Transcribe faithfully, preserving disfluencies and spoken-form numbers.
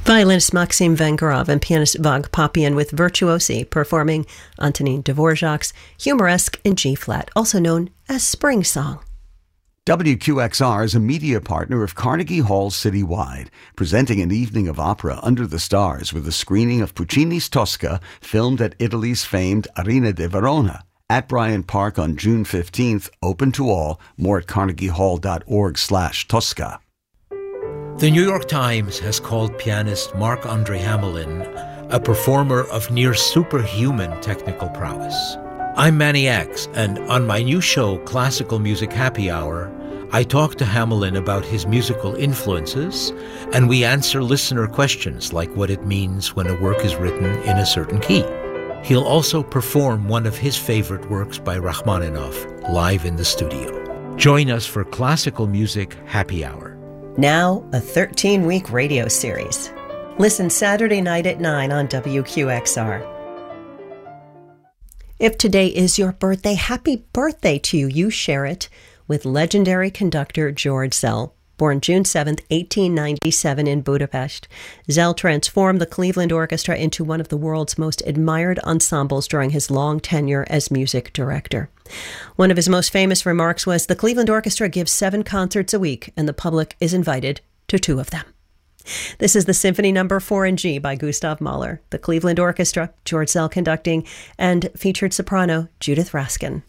Violinist Maxim Vengerov and pianist Vag Papian with Virtuosi performing Antonin Dvorak's Humoresque in G-flat, also known as Spring Song. W Q X R is a media partner of Carnegie Hall Citywide, presenting an evening of opera under the stars with a screening of Puccini's Tosca, filmed at Italy's famed Arena di Verona, at Bryant Park on June fifteenth, open to all, more at carnegiehall.org slash Tosca. The New York Times has called pianist Marc-Andre Hamelin a performer of near superhuman technical prowess. I'm Manny X, and on my new show, Classical Music Happy Hour, I talk to Hamelin about his musical influences, and we answer listener questions like what it means when a work is written in a certain key. He'll also perform one of his favorite works by Rachmaninoff live in the studio. Join us for Classical Music Happy Hour. Now, a thirteen-week radio series. Listen Saturday night at nine on W Q X R. If today is your birthday, happy birthday to you. You share it with legendary conductor George Szell. Born June seventh, eighteen ninety-seven in Budapest, Szell transformed the Cleveland Orchestra into one of the world's most admired ensembles during his long tenure as music director. One of his most famous remarks was, "The Cleveland Orchestra gives seven concerts a week, and the public is invited to two of them." This is the Symphony Number four in G by Gustav Mahler, the Cleveland Orchestra, George Szell conducting, and featured soprano Judith Raskin.